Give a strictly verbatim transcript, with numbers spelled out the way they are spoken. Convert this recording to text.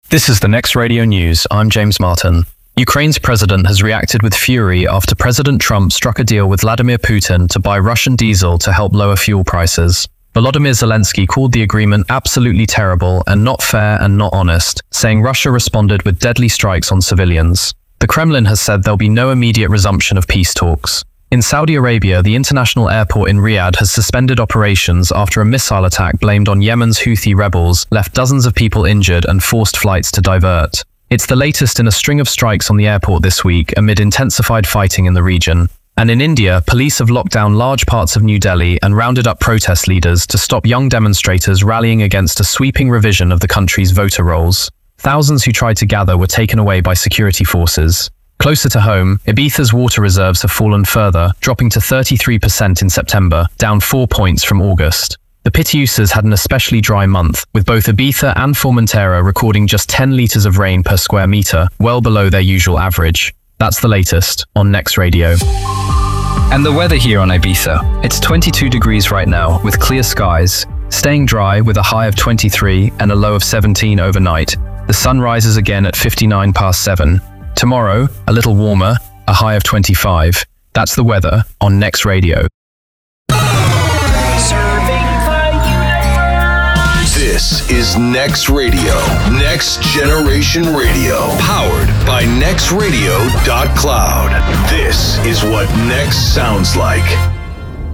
This is the Next Radio News. I'm James Martin. Ukraine's president has reacted with fury after President Trump struck a deal with Vladimir Putin to buy Russian diesel to help lower fuel prices. Volodymyr Zelensky called the agreement absolutely terrible and not fair and not honest, saying Russia responded with deadly strikes on civilians. The Kremlin has said there'll be no immediate resumption of peace talks. In Saudi Arabia, the international airport in Riyadh has suspended operations after a missile attack blamed on Yemen's Houthi rebels left dozens of people injured and forced flights to divert. It's the latest in a string of strikes on the airport this week amid intensified fighting in the region. And in India, police have locked down large parts of New Delhi and rounded up protest leaders to stop young demonstrators rallying against a sweeping revision of the country's voter rolls. Thousands who tried to gather were taken away by security forces. Closer to home, Ibiza's water reserves have fallen further, dropping to thirty-three percent in September, down four points from August. The Pitiusas had an especially dry month, with both Ibiza and Formentera recording just ten litres of rain per square metre, well below their usual average. That's the latest on Next Radio. And the weather here on Ibiza. It's twenty-two degrees right now, with clear skies, staying dry with a high of twenty-three and a low of seventeen overnight. The sun rises again at fifty-nine past seven. Tomorrow, a little warmer, a high of twenty-five. That's the weather on Next Radio. This is Next Radio, Next Generation Radio, powered by next radio dot cloud. This is what Next sounds like.